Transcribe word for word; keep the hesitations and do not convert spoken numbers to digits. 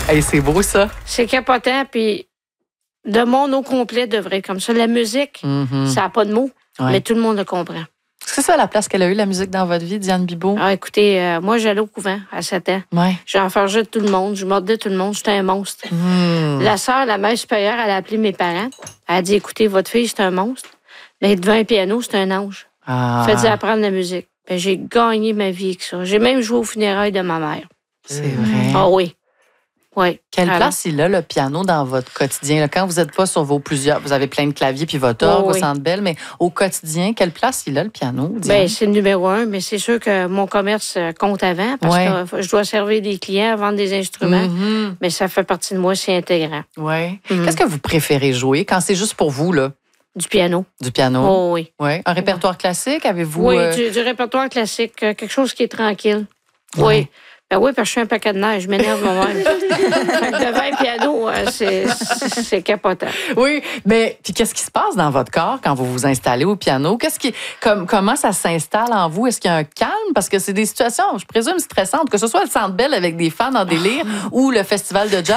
Hey, c'est beau, ça. C'est capotant, puis le monde au complet devrait être comme ça. La musique, Mm-hmm. ça n'a pas de mots, Ouais. mais tout le monde le comprend. C'est ça la place qu'elle a eue, la musique, dans votre vie, Diane Bibeau? Ah, écoutez, euh, moi, j'allais au couvent à sept ans. Ouais. J'enfargeais tout le monde, je mordais tout le monde, j'étais un monstre. Mm. La sœur, la mère supérieure, elle a appelé mes parents. Elle a dit, écoutez, votre fille, c'est un monstre, mais devant un piano, c'est un ange. Ah. Faites-y apprendre la musique. Ben, j'ai gagné ma vie avec ça. J'ai même joué aux funérailles de ma mère. C'est vrai. Ah oui. Oui. Quelle Alors, place il a, le piano, dans votre quotidien? Là, quand vous n'êtes pas sur vos plusieurs... Vous avez plein de claviers puis votre orgue Oh, au oui. Centre Bell, mais au quotidien, quelle place il a, le piano? Diane? Ben, c'est le numéro un, mais c'est sûr que mon commerce euh, compte avant parce Ouais. que euh, je dois servir des clients, vendre des instruments. Mhm. Mais ça fait partie de moi, c'est intégrant. Ouais. Mhm. Qu'est-ce que vous préférez jouer quand c'est juste pour vous, là? Du piano. Du piano? Oh oui. Ouais. Un répertoire classique, avez-vous... Oui, euh, du, du répertoire classique, euh, quelque chose qui est tranquille. Ouais. Oui. Ben oui, parce que je suis un paquet de neige, je m'énerve moi-même. Fait que devant un piano, euh, c'est, c'est c'est capotant. Oui, mais puis qu'est-ce qui se passe dans votre corps quand vous vous installez au piano? Qu'est-ce qui, comme, comment ça s'installe en vous? Est-ce qu'il y a un calme? Parce que c'est des situations, je présume, stressantes, que ce soit le Centre Bell avec des fans en délire ou le festival de jazz.